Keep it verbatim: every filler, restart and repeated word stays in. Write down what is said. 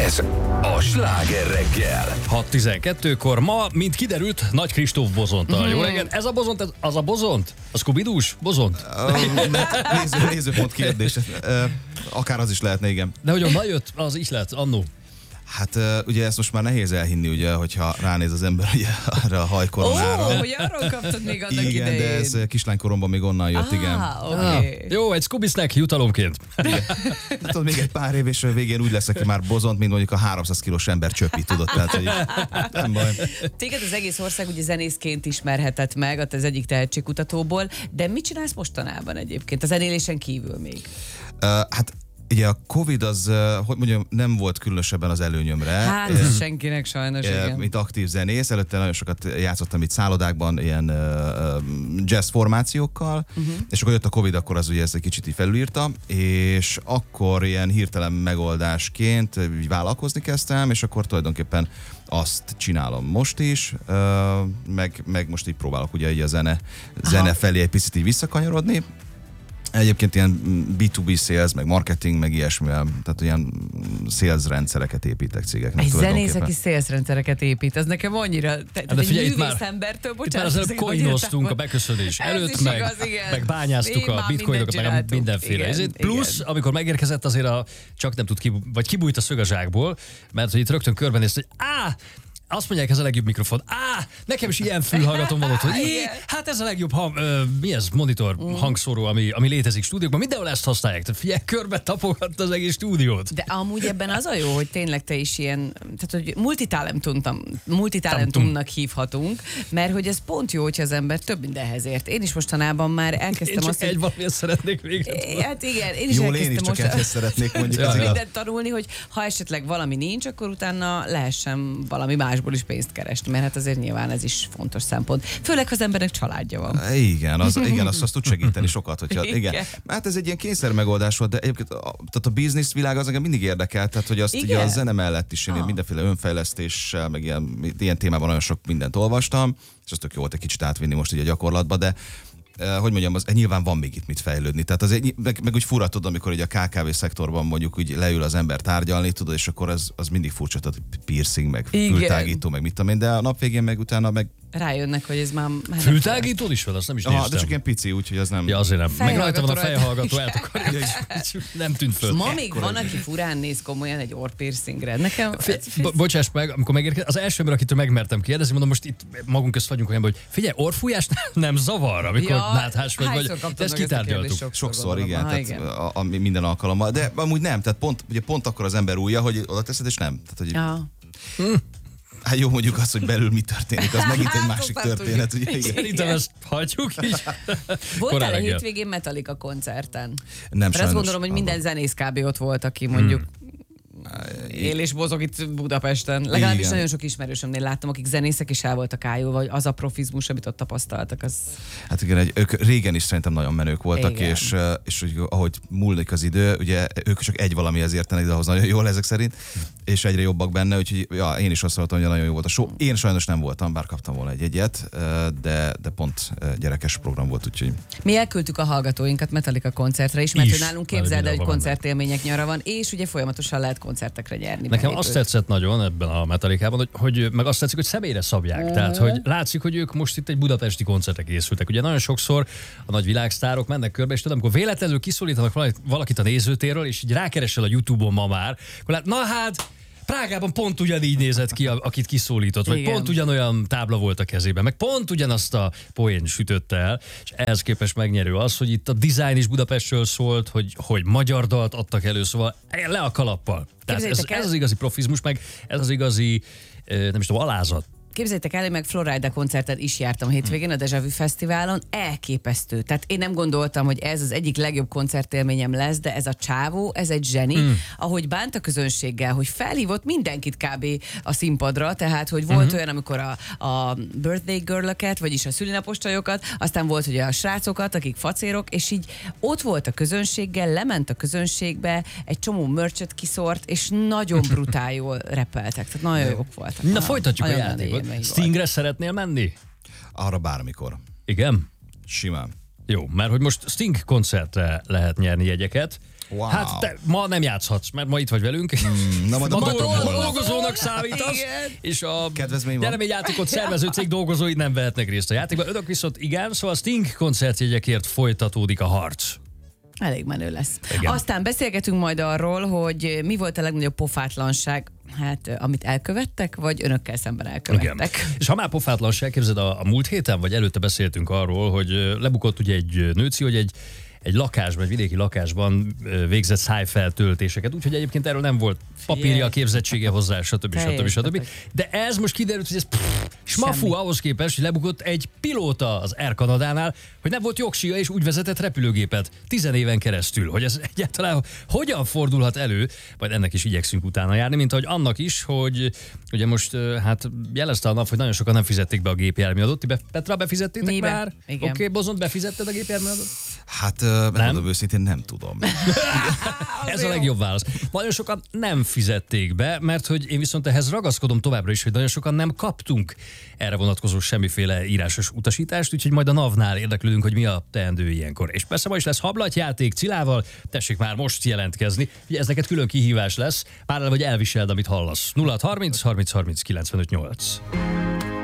Ez a Sláger reggel. hat tizenkettőkor ma, mint kiderült, Nagy Kristóf Bozonttal. Mm. Jó reggelt, ez a Bozont, ez, az a Bozont? A Scooby-Dús Bozont? Néző, nézőpont kérdés. Akár az is lehetne, igen. De hogy onnan jött, az is lehet, annó. Hát ugye ezt most már nehéz elhinni, ugye, hogyha ránéz az ember ugye, arra a hajkoronára. Ó, hogy arról kaptad még annak igen, idején. de ez kislánykoromban még onnan jött, ah, igen. Okay. Ah, jó, egy Scooby snack jutalomként. Tudod, még egy pár év és a végén úgy lesz, aki már Bozont, mint mondjuk a háromszáz kilós ember csöpi, tudod, tehát hogy nem baj. Téged az egész ország ugye zenészként ismerhetett meg, ott az egyik tehetségkutatóból, de mit csinálsz mostanában egyébként, a zenélésen kívül még? Uh, hát ugye a Covid az, hogy mondjam, nem volt különösebben az előnyömre. Hát ez senkinek sajnos, igen. Mint aktív zenész, előtte nagyon sokat játszottam itt szállodákban, ilyen uh, jazz formációkkal, uh-huh. és akkor jött a Covid, akkor az ugye ezt egy kicsit így felülírta, és akkor ilyen hirtelen megoldásként így vállalkozni kezdtem, és akkor tulajdonképpen azt csinálom most is, uh, meg, meg most így próbálok ugye így a zene, zene felé egy picit így visszakanyarodni. Egyébként ilyen bé kettő bé sales, meg marketing, meg ilyesmivel, tehát ilyen sales rendszereket építek cégeknek. Egy zenész, aki sales rendszereket épít, ez nekem annyira, te, de figyelj, egy itt már, embertől, itt már az előbb coinoztunk a beköszönés előtt, meg, igaz, meg bányáztuk a bitcoinokat, meg mindenféle. Igen, plusz, igen. Amikor megérkezett azért a, csak nem tud, kibu, vagy kibújt a szög a zsákból, mert hogy itt rögtön körbenézte, hogy áh, azt mondják, ez a legjobb mikrofon. Á, nekem is ilyen fülhallgatom van ott, hogy jé, hát ez a legjobb hang, ö, mi ez, monitor mm. hangszóró, ami, ami létezik stúdiókban. Mindenhol ezt használják. Tehát figyelj, körbe tapogatta az egész stúdiót. De amúgy ebben az a jó, hogy tényleg te is ilyen, tehát hogy multitalentumnak, multitalentumnak hívhatunk, mert hogy ez pont jó, hogyha az ember több mindenhez ért. Én is mostanában már elkezdtem én csak azt, egy hogy... valamit szeretnék végre. Hát igen, én is Jól, elkezdtem én is csak most... egyhez szeretnék mondjuk. Ja, mindent tanulni, hogy ha esetleg valami nincs, akkor utána lehessen valami másból is pénzt keresni, mert hát azért nyilván ez is fontos szempont. Főleg, ha az embernek családja van. Igen, az, igen, azt, azt tud segíteni sokat, hogyha, igen. igen. Hát ez egy ilyen kényszer megoldás volt, de egyébként a, tehát a business világ az engem mindig érdekelt, tehát hogy azt ugye a zene mellett is én ah. mindenféle önfejlesztéssel, meg ilyen, ilyen témában nagyon sok mindent olvastam, és az tök jó volt egy kicsit átvinni most így a gyakorlatba, de hogy mondjam, az, nyilván van még itt mit fejlődni. Tehát az egy, meg, meg úgy fura, tudod, amikor ugye a ká ká vé szektorban mondjuk úgy leül az ember tárgyalni, tudod, és akkor az, az mindig furcsa, tehát piercing, meg igen. fültágító, meg mit tudom én, de a nap végén meg utána meg rájönnek, hogy ez már... már fültágítód is van, azt nem is néztem. Ah, de csak ilyen pici, úgyhogy az nem... Ja, azért nem. Meg rajta van a fejhallgató, eltakarja, hogy nem tűnt föl. Ma még van, aki furán néz komolyan egy orrpiercingre. Nekem... Bo- bocsáss meg, amikor megérkezik, az első ember, akitől megmertem kérdezni, mondom, most itt magunk közt vagyunk olyan, hogy figyelj, orrfújás nem zavar, amikor ja, náthás vagy, vagy de ezt kitárgyaltuk. Sokszor, sokszor igen, tehát igen. A, a, minden alkalommal, de amúgy nem, tehát pont, ugye pont akkor az ember újja, hogy oda teszed, és nem. Tehát, hogy... ja. hm. Hát jó, mondjuk azt, hogy belül mi történik, az megint egy másik történet. Ugye? Szerintem ezt hagyjuk így. Voltál a hétvégén Metallica koncerten? Nem, sajnos. Azt gondolom, hogy minden zenész kb. Ott volt, aki mondjuk hmm. él és mozog itt Budapesten. Legalábbis igen. Nagyon sok ismerősömnél láttam, akik zenészek is el voltak ájulva, vagy az a profizmus, amit ott tapasztaltak. Az... Hát igen, egy, ők régen is szerintem nagyon menők voltak, igen. és, és úgy, ahogy múlik az idő, ugye ők csak egy valamihez értenek, de ahhoz nagyon jól ezek szerint, és egyre jobbak benne, úgyhogy ja, én is azt mondtam, hogy nagyon jó volt a show. Én sajnos nem voltam, bár kaptam volna egy egyet, de, de pont gyerekes program volt, úgyhogy... Mi elküldtük a hallgatóinkat Metallica koncertre is, mert is, nálunk képzeld el, hogy koncertélmények nyara van, és ugye folyamatosan lehet koncertekre nyerni. Nekem azt tetszett nagyon ebben a Metallicában, hogy, hogy meg azt tetszik, hogy személyre szabják. Uh-huh. Tehát, hogy látszik, hogy ők most itt egy budapesti koncertre készültek. Ugye nagyon sokszor a nagy világsztárok mennek körbe, és tudom, amikor véletlenül kiszólítanak valakit a nézőtérről, és így rákeresel a YouTube-on ma már, akkor lát, na hát, Prágában pont ugyanígy nézett ki, akit kiszólított, vagy igen. pont ugyanolyan tábla volt a kezében, meg pont ugyanazt a poént sütötte el, és ehhez képest megnyerő az, hogy itt a design is Budapestről szólt, hogy, hogy magyar dalt adtak elő, szóval le a kalappal. Tehát ez, ez az igazi profizmus, meg ez az igazi, nem is tudom, alázat. Képzeljétek el, hogy meg Florida koncerten is jártam a hétvégén a Deja Vu Fesztiválon, elképesztő. Tehát én nem gondoltam, hogy ez az egyik legjobb koncertélményem lesz, de ez a csávó, ez egy zseni, mm. ahogy bánt a közönséggel, hogy felhívott mindenkit kb. A színpadra, tehát hogy volt mm-hmm. olyan, amikor a, a birthday girl-öket, vagyis a szülinapos csajokat, aztán volt ugye a srácokat, akik facérok, és így ott volt a közönséggel, lement a közönségbe, egy csomó merchet kiszort, és nagyon brutál jól repeltek, tehát nagyon jók voltak. Na, folytatjuk a játékot. Stingre szeretnél menni? Arra bármikor. Igen? Simán. Jó, mert hogy most Sting koncertre lehet nyerni jegyeket. Wow. Hát te ma nem játszhatsz, mert ma itt vagy velünk. Mm, na, majd a ma Balaton dolgozó- holnap. dolgozónak számítasz, Igen. és a Kedvezmény van? nyereményjátékot szervező cég dolgozói nem vehetnek részt a játékban. Önök viszont igen, szóval a Sting koncertjegyekért folytatódik a harc. Elég menő lesz. Igen. Aztán beszélgetünk majd arról, hogy mi volt a legnagyobb pofátlanság, hát amit elkövettek, vagy önökkel szemben elkövettek. Igen. És ha már pofátlanság, képzeld, a, a múlt héten, vagy előtte beszéltünk arról, hogy ö, lebukott ugye egy nőci, hogy egy egy lakásban, egy vidéki lakásban ö, végzett szájfeltöltéseket, úgyhogy egyébként erről nem volt papírja, képzettsége hozzá, stb. stb. stb. De ez most kiderült, hogy ez pff, smafu Semmi. ahhoz képest, hogy lebukott egy pilóta az Air Canadánál, hogy nem volt jogsija és úgy vezetett repülőgépet tizen éven keresztül. Hogy ez egyáltalán hogyan fordulhat elő, majd ennek is igyekszünk utána járni, mint ahogy annak is, hogy ugye most ö, hát jelezte a nap, hogy nagyon sokan nem fizették be a gépjárműadót. Ti be, Petra, befizettétek Mi be? már? Oké, Igen. okay, Bozont, befizetted a gépjárműadót? Hát, uh, megmondom őszintén, nem tudom. Ez a legjobb válasz. Nagyon sokan nem fizették be, mert hogy én viszont ehhez ragaszkodom továbbra is, hogy nagyon sokan nem kaptunk erre vonatkozó semmiféle írásos utasítást, úgyhogy majd a NAV-nál érdeklődünk, hogy mi a teendő ilyenkor. És persze ma is lesz hablatjáték Cilával, tessék már most jelentkezni. Ugye ez neked külön kihívás lesz, pár vagy elviseld, amit hallasz. nulla hat harminc harminc harminc kilencvenöt nyolc.